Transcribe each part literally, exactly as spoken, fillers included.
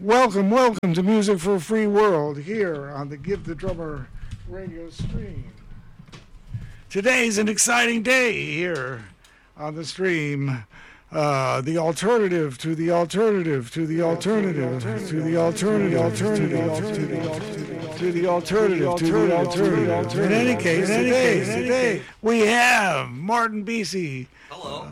Welcome, welcome to Music for a Free World here on the Give the Drummer radio stream. Today's an exciting day here on the stream. Uh, the alternative to the alternative to the alternative to the alternative alternative to the alternative to the alternative to the alternative. In any case, today, today we have Martin Beasy. Hello.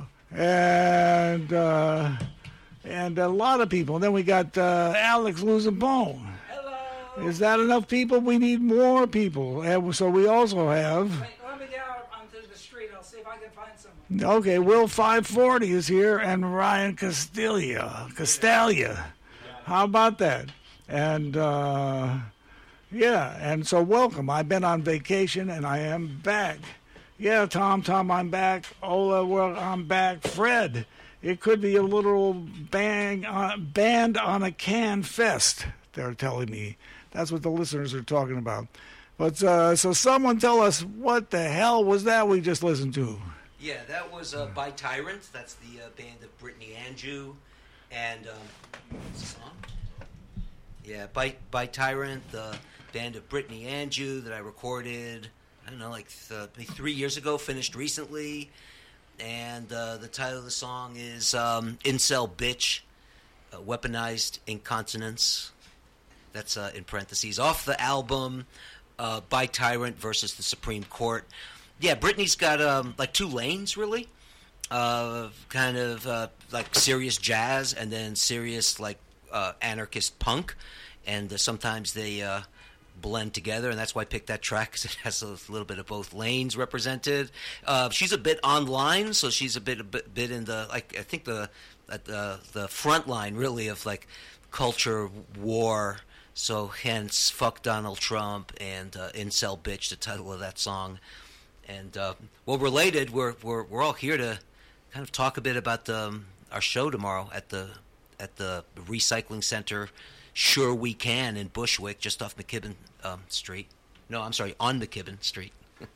And uh, and a lot of people. And then we got uh, Alex Losabone. Hello. Is that enough people? We need more people. And so we also have. Wait, let me get out onto the street. I'll see if I can find someone. Okay, Will five forty is here, and Ryan Castilla. Castalia. How about that? And, uh, yeah, and so welcome. I've been on vacation, and I am back. Yeah, Tom, Tom, I'm back. Ola, well, I'm back. Fred, it could be a little bang on, band on a can fest, they're telling me. That's what the listeners are talking about. But uh, so someone tell us, what the hell was that we just listened to? Yeah, that was uh, By Tyrant. That's the uh, band of Brittany Andrew. And, um, what's the song? Yeah, By, By Tyrant, the band of Brittany Andrew that I recorded, I don't know, like th- maybe three years ago, finished recently. And uh, the title of the song is um, Incel Bitch, uh, Weaponized Incontinence. That's uh, in parentheses. Off the album, uh, By Tyrant versus the Supreme Court. Yeah, Britney's got um, like two lanes, really. Uh, kind of uh, like serious jazz and then serious like uh, anarchist punk. And uh, sometimes they uh, blend together, and that's why I picked that track, because it has a little bit of both lanes represented. Uh, she's a bit online, so she's a bit a bit, bit in the, like, I think the, at the, the front line, really, of like culture war. So hence, Fuck Donald Trump and uh, Incel Bitch, the title of that song. And uh, well, related, we're we're we're all here to kind of talk a bit about the, um, our show tomorrow at the at the recycling center. Sure We Can in Bushwick, just off McKibben um, Street. No, I'm sorry, on McKibben Street.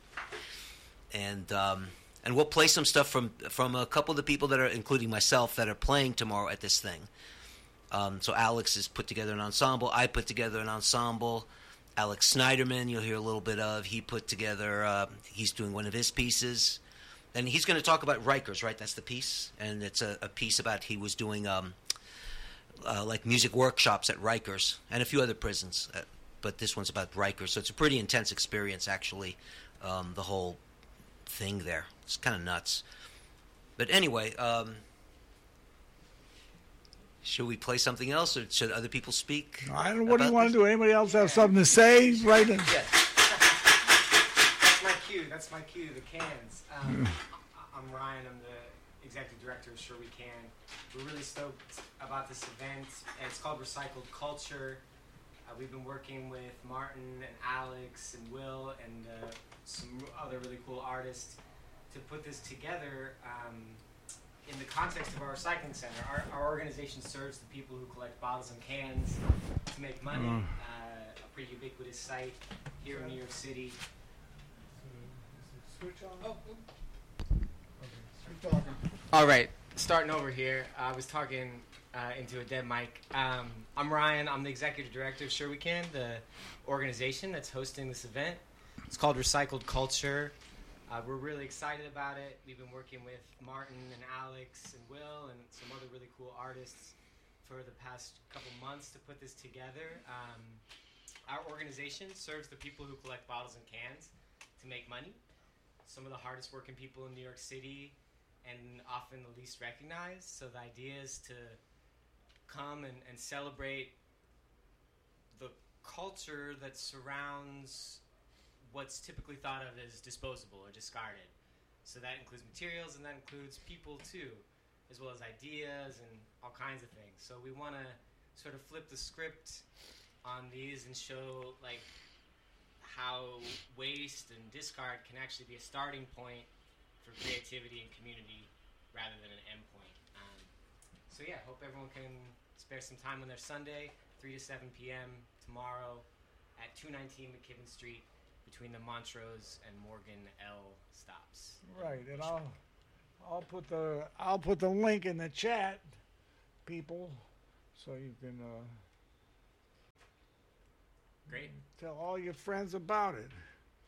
and um, and we'll play some stuff from from a couple of the people that are, including myself, that are playing tomorrow at this thing. Um, so Alex has put together an ensemble. I put together an ensemble. Alex Snyderman, you'll hear a little bit of. He put together, uh, he's doing one of his pieces. And he's going to talk about Rikers, right? That's the piece. And it's a, a piece about he was doing um, uh, like music workshops at Rikers and a few other prisons. Uh, but this one's about Rikers. So it's a pretty intense experience, actually, um, the whole thing there. It's kind of nuts. But anyway, um, should we play something else, or should other people speak? I don't know. What do you want to do? Anybody else have something to say? Right in. That's my cue. That's my cue. The cans. Um, I'm Ryan. I'm the executive director of Sure We Can. We're really stoked about this event. It's called Recycled Culture. Uh, we've been working with Martin and Alex and Will and uh, some other really cool artists to put this together. Um, In the context of our recycling center, our, our organization serves the people who collect bottles and cans to make money. Mm. Uh, a pretty ubiquitous site here in New York City. Switch on. Oh. Okay. Keep talking. All right, starting over here. I was talking uh, into a dead mic. Um, I'm Ryan. I'm the executive director of Sure We Can, the organization that's hosting this event. It's called Recycled Culture. Uh, we're really excited about it. We've been working with Martin and Alex and Will and some other really cool artists for the past couple months to put this together. Um, our organization serves the people who collect bottles and cans to make money. Some of the hardest working people in New York City and often the least recognized. So the idea is to come and, and celebrate the culture that surrounds what's typically thought of as disposable or discarded. So that includes materials, and that includes people too, as well as ideas and all kinds of things. So we want to sort of flip the script on these and show like how waste and discard can actually be a starting point for creativity and community rather than an end point. Um, so yeah, hope everyone can spare some time on their Sunday, three to seven p.m. tomorrow at two nineteen McKibben Street, between the Montrose and Morgan L stops. Right, and I'll I'll put the I'll put the link in the chat, people, so you can uh, Great. Tell all your friends about it.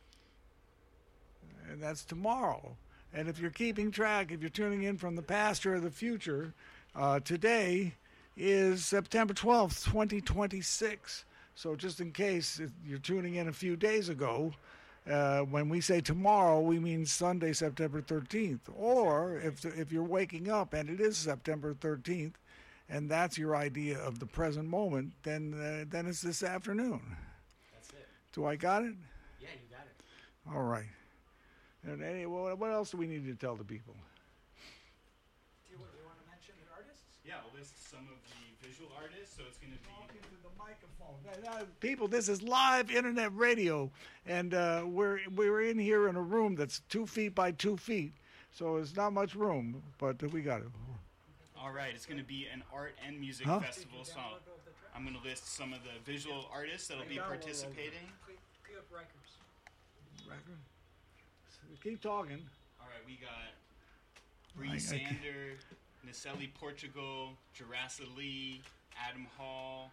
And that's tomorrow. And if you're keeping track, if you're tuning in from the past or the future, uh, today is September twelfth, twenty twenty-six. So just in case if you're tuning in a few days ago, uh, when we say tomorrow, we mean Sunday, September thirteenth. Or if if you're waking up and it is September thirteenth, and that's your idea of the present moment, then uh, then it's this afternoon. That's it. Do I got it? Yeah, you got it. All right. And any, what what else do we need to tell the people? Do you, do you want to mention the artists? Yeah, I'll list some of the visual artists. So it's going to Talk be. into the microphone. Now, now, people, this is live internet radio, and uh, we're we're in here in a room that's two feet by two feet, so it's not much room, but we got it. All right, it's going to be an art and music Huh? festival. So I'll- I'm going to list some of the visual artists that'll be participating. Clip Rikers. Record? Keep talking. All right, we got I- Bree I Sander, Nicelli Portugal, Jurassa Lee, Adam Hall,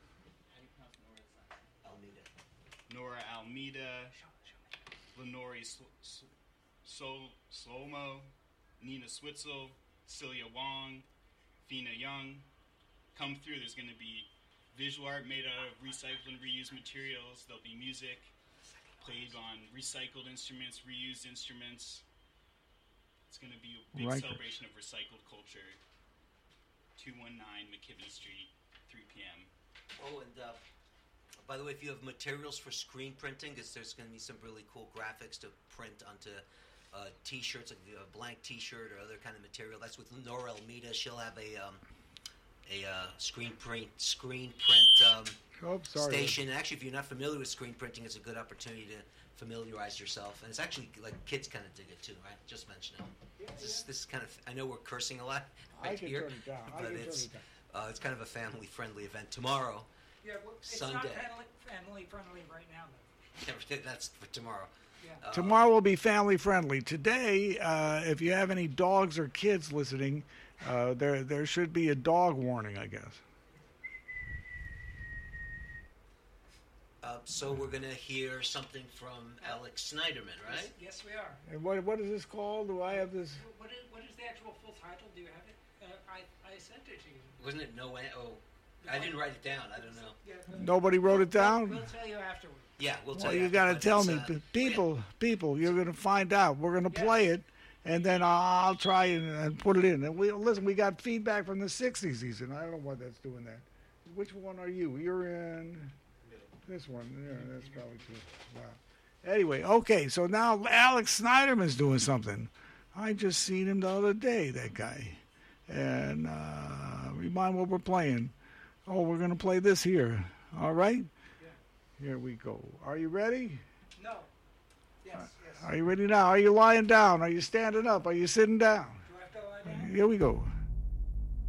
Almeida. Nora Almeida, Lenore Sl- Sl- Sol- Slomo, Nina Switzel, Celia Wong, Fina Young. Come through. There's going to be visual art made out of recycled and reused materials. There'll be music played on recycled instruments, reused instruments. It's going to be a big Rikers. celebration of recycled culture. two one nine McKibben Street, three p.m. Oh, and uh, by the way, if you have materials for screen printing, 'cause there's going to be some really cool graphics to print onto uh, T-shirts, like a blank T-shirt or other kind of material. That's with Nora Almeida. She'll have a um, a uh, screen print screen print um, Oh, sorry. station. And actually, if you're not familiar with screen printing, it's a good opportunity to familiarize yourself. And it's actually like kids kind of dig it too, right? Just mention it. This, this is kind of. I know we're cursing a lot I right can here, turn it down. I but can it's turn it down. uh, it's kind of a family-friendly event tomorrow. Yeah, well, it's Sunday. not family, family friendly right now, though. That's for tomorrow. Yeah. Uh, Tomorrow will be family friendly. Today, uh, if you have any dogs or kids listening, uh, there there should be a dog warning, I guess. Uh, so we're going to hear something from Alex Snyderman, right? Yes, we are. And what what is this called? Do I have this? What is, what is the actual full title? Do you have it? Uh, I, I sent it to you. Wasn't it no? An- oh, I didn't write it down. I don't know. Yeah, Nobody wrote it We'll, down. we'll tell you afterward. Yeah, we'll tell Well, you. you got to after, but tell it's, me, uh, P- people, people. You're going to find out. We're going to play it, and then I'll try and, and put it in. And we listen. We got feedback from the sixties season. I don't know why that's doing that. Which one are you? You're in this one. Yeah, that's probably true. Wow. Anyway, okay. So now Alex Snyderman's doing something. I just seen him the other day. That guy. And uh, remind what we're playing. Oh, we're going to play this here. All right? Here we go. Are you ready? No. Yes, yes. Are you ready now? Are you lying down? Are you standing up? Are you sitting down? Do I have to lie down? Here we go.